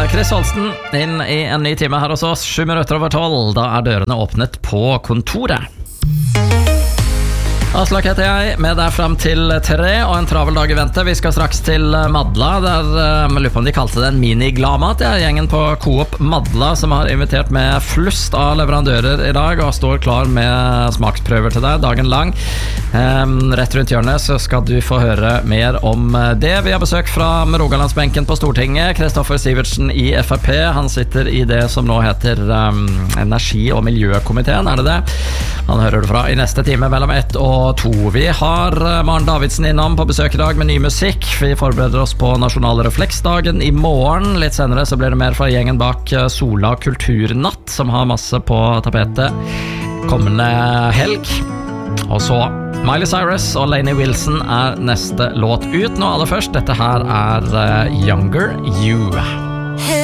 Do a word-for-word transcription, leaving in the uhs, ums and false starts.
Chris Holsten inn i en ny time her hos oss, sju minutter over tolv. Da er dørene åpnet på kontoret. Aslak heter jeg, med deg frem til tre, og en travel dag i vente. Vi skal straks til Madla, der jeg lurer på om de kalte det en mini-glamat. Det er gjengen på Coop Madla som har invitert med flust av leverandører i dag, og står klar med smaksprøver til deg dagen lang. Um, rett rundt hjørnet så skal du få høre mer om det. Vi har besøk fra Rogalandsbenken på Stortinget. Kristoffer Sivertsen i F R P, han sitter i det som nå heter um, Energi- og miljøkomiteen, er det det? Han hører du fra i neste time mellom ett og to. Vi har Maren Davidsen innom på besøk i dag med ny musikk. Vi forbereder oss på Nasjonale Refleksdagen i morgen. Litt senere så blir det mer fra gjengen bak Sola Kulturnatt, som har masse på tapetet kommende helg. Og så Miley Cyrus og Lainey Wilson er neste låt ut. Nå aller først, dette her er Younger You.